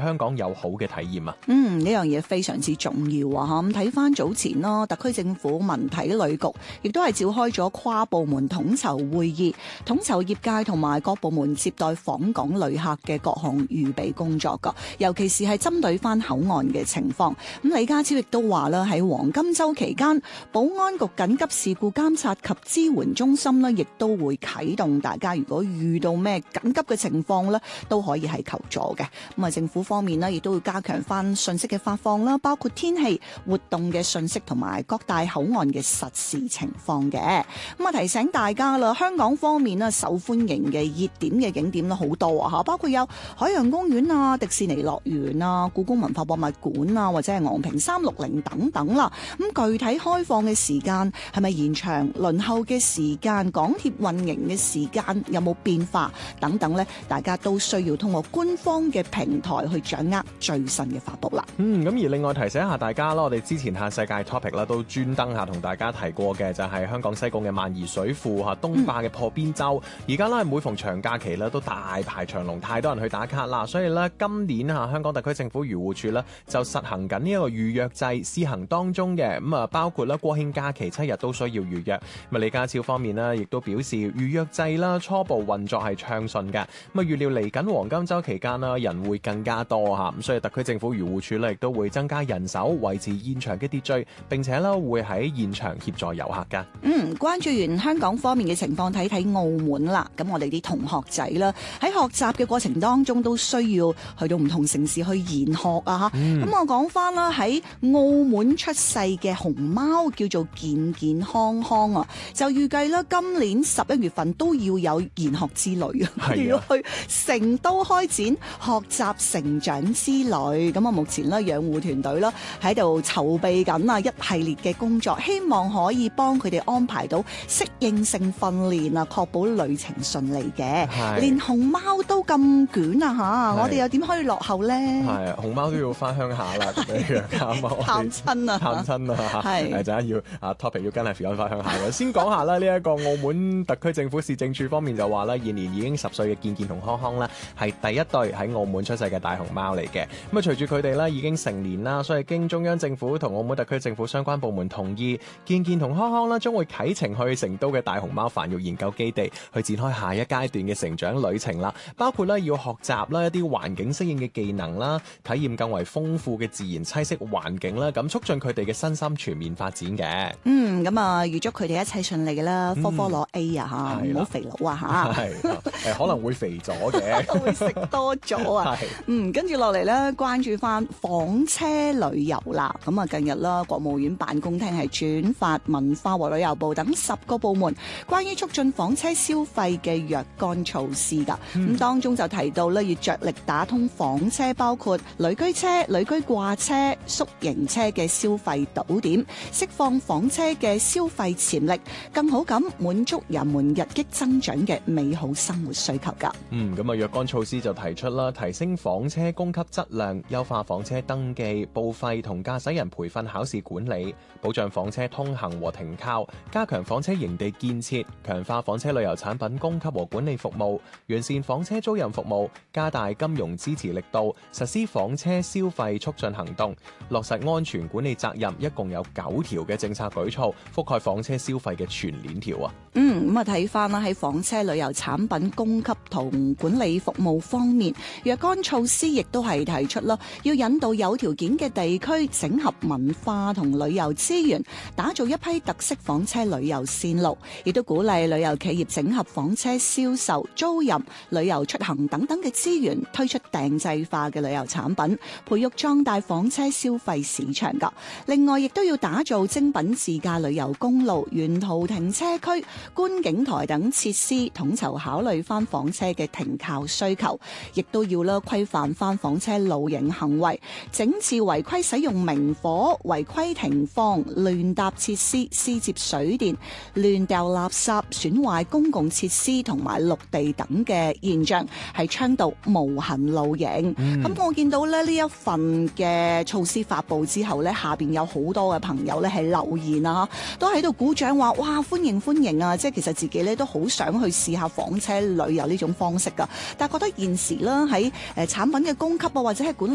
香港有好嘅體驗啊。 呢樣嘢非常之重要啊！咁睇翻早前啦，特區政府文體旅局亦都係召開咗跨部門統籌會議，統籌業界同埋各部門接待訪港旅客嘅各項預備工作噶，尤其是係針對翻口岸嘅情況。咁李家超亦都話啦，喺黃金週期間，保安局緊急事故監察及支援中心呢，亦都會啟動，大家如果遇到咩緊急嘅情況呢，都可以係求助嘅。咁啊，政府方面呢，亦都會加強翻信息嘅發放啦，包括天氣、活動嘅信息同埋各大口岸嘅實時情況嘅。咁啊，提醒大家啦，香港方面呢，受歡迎嘅熱點嘅景點好多啊，包括有海洋公園啊、迪士尼樂園啊、故宮文化博物館啊，或者係昂坪360等等啦。咁具體開放嘅時間係咪延長？輪候嘅時間、港鐵運營嘅時間有冇變化等等呢？大家都需要通過官方嘅平台去掌握最新嘅發布啦。 咁而另外提醒一下大家啦，我哋之前下世界 topic 啦都專登下同大家提過嘅，就係香港西貢嘅萬宜水庫嚇東壩嘅破邊洲。而家咧每逢長假期咧都大排長龍，太多人去打卡啦。所以咧今年香港特區政府漁護署咧就實行緊呢一個預約制試行當中嘅。咁啊包括咧國慶假期7日都需要預約。咁李家超方面呢亦都表示預約制啦初步運作係暢順嘅。咁啊預料嚟緊黃金週期間啦人會更加多嚇。咁所以特區政府漁護署咧亦都會增加人手維持現場嘅秩序，並且咧會喺現場協助遊客㗎。 關注完香港方面嘅情況，睇睇澳門啦。咁我哋啲同學仔啦喺學習嘅過程當中都需要去到唔同城市去研學啊。咁我講翻啦，喺澳門出世嘅熊貓叫做健健康康啊，就預計啦今年11月份都要有研學之旅啊，要去成都開展學習成長之旅。咁啊，目前咧養護團隊啦喺度籌備緊啊一系列嘅工作，希望可以幫佢哋安排到適應性訓練啊，確保旅程順利嘅。連熊貓都咁捲啊嚇，我哋又點可以落後咧？ 係熊貓都要翻鄉下啦，咁樣探親啊， 探親啊，係陣間要topic 要跟係 Fiona 翻鄉下嘅。先講下啦，呢一個澳門特區政府市政處方面就話啦，現年已經10歲嘅健健同康康啦，係第一對喺澳門出世嘅大熊貓嚟嘅。咁啊，隨住佢哋咧已經成年啦，所以經中央政府同澳門特區政府相關部門同意，健健同康康啦將會啟程去成都嘅大熊貓繁育研究基地，去展開下一階段嘅成長旅程啦。包括咧要學習啦一啲環境適應嘅技能啦，體驗更為豐富嘅自然棲息環境啦，咁促進佢哋嘅身心全面發展嘅。 咁啊預祝佢哋一切順利啦，科攞 A 啊嚇，唔好肥佬啊嚇。 係可能會肥咗嘅， 會食多咗啊。跟住落嚟咧，關注翻房車旅遊啦。咁啊，近日啦，國務院辦公廳係轉發文化和旅遊部等10個部門關於促進房車消費嘅若干措施㗎。咁當中就提到咧，要着力打通房車，包括旅居車、旅居掛車、宿營車嘅消費堵點，釋放房車嘅消費潛力，更好咁滿足人們日益增長嘅美好生活需求㗎。 咁啊，若干措施就提出啦，提升房車供給質量，優化房車登記、報廢同駕駛人培訓考試管理，保障房車通行和停靠，加強房車營地建設，強化房車旅遊產品供給和管理服務，完善房車租賃服務，加大金融支持力度，實施房車消費促進行動，落實安全管理責任，一共有9條嘅政策舉措，覆蓋房車消費嘅全鏈條啊。 咁啊睇翻啦，喺房車旅遊產品供給同管理服務方面，若干措施亦都係提出啦，要引導有條件嘅地區整合文化同旅遊資源，打造一批特色房車旅遊線路，亦都鼓勵旅遊企業整合房車銷售、租賃、旅遊出行等等嘅資源，推出訂製化嘅旅遊產品，培育壯大房車消費市場噶。另外，亦都要打造精品自駕旅遊公路、沿途停車區、觀景台等設施，統籌考慮翻房車嘅停靠需求，亦都要啦規範翻房車露營行為，整治違規使用明火、違規停放、亂搭設施、私接水電、亂掉垃圾、損壞公共設施同埋綠地等嘅現象，係倡導無痕露營。咁我見到咧呢一份嘅措施發布之後咧，下邊有好多嘅朋友咧係留言啊，都喺度鼓掌話哇歡迎歡迎啊！即係其實自己咧都好想去試下房車旅遊呢種方式噶，但係覺得現時啦喺產品嘅供給啊或者係管理